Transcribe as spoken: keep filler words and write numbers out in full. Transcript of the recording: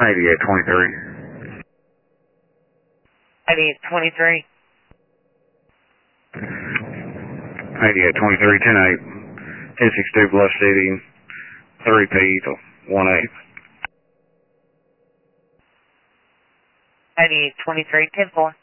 eighty-eight twenty-three. eighty-eight twenty-three. eighty-eight twenty-three, ten eight. ten sixty-two Bluff City, three P to one eight. eighty-eight twenty-three, ten four.